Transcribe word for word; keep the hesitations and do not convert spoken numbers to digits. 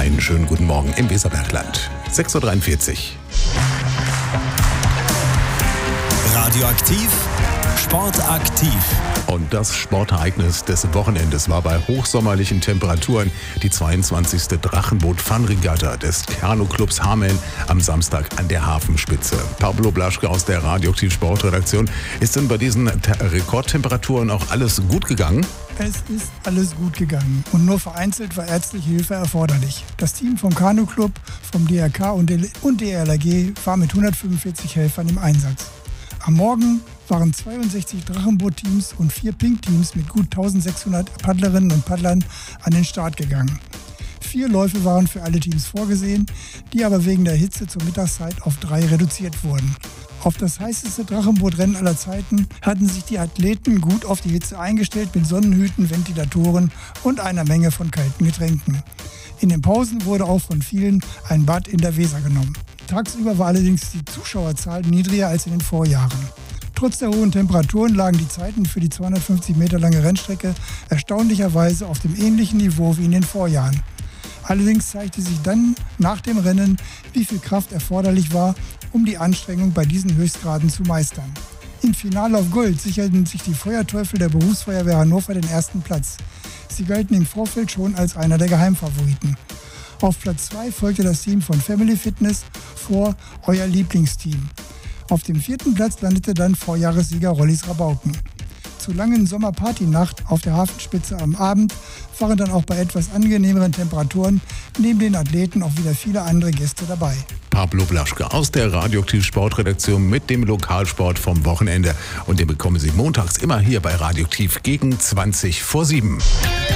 Einen schönen guten Morgen im Weserbergland. sechs Uhr dreiundvierzig. Radioaktiv, sportaktiv. Und das Sportereignis des Wochenendes war bei hochsommerlichen Temperaturen die zweiundzwanzigste Drachenboot-Fun-Regatta des Kanu-Clubs Hameln am Samstag an der Hafenspitze. Pablo Blaschke aus der Radioaktiv Sportredaktion. Ist denn bei diesen Rekordtemperaturen auch alles gut gegangen? Es ist alles gut gegangen und nur vereinzelt war ärztliche Hilfe erforderlich. Das Team vom Kanu-Club, vom D R K und D R L G war mit hundertfünfundvierzig Helfern im Einsatz. Am Morgen waren zweiundsechzig Drachenboot-Teams und vier Pink-Teams mit gut eintausendsechshundert Paddlerinnen und Paddlern an den Start gegangen. Vier Läufe waren für alle Teams vorgesehen, die aber wegen der Hitze zur Mittagszeit auf drei reduziert wurden. Auf das heißeste Drachenbootrennen aller Zeiten hatten sich die Athleten gut auf die Hitze eingestellt mit Sonnenhüten, Ventilatoren und einer Menge von kalten Getränken. In den Pausen wurde auch von vielen ein Bad in der Weser genommen. Tagsüber war allerdings die Zuschauerzahl niedriger als in den Vorjahren. Trotz der hohen Temperaturen lagen die Zeiten für die zweihundertfünfzig Meter lange Rennstrecke erstaunlicherweise auf dem ähnlichen Niveau wie in den Vorjahren. Allerdings zeigte sich dann nach dem Rennen, wie viel Kraft erforderlich war, um die Anstrengung bei diesen Höchstgraden zu meistern. Im Finale auf Gold sicherten sich die Feuerteufel der Berufsfeuerwehr Hannover den ersten Platz. Sie galten im Vorfeld schon als einer der Geheimfavoriten. Auf Platz zwei folgte das Team von Family Fitness vor Euer Lieblingsteam. Auf dem vierten Platz landete dann Vorjahressieger Rollis Rabauken. Zur langen Sommerpartynacht auf der Hafenspitze am Abend waren dann auch bei etwas angenehmeren Temperaturen neben den Athleten auch wieder viele andere Gäste dabei. Pablo Blaschke aus der Radioaktiv Sportredaktion mit dem Lokalsport vom Wochenende. Und den bekommen Sie montags immer hier bei Radioaktiv gegen zwanzig vor sieben.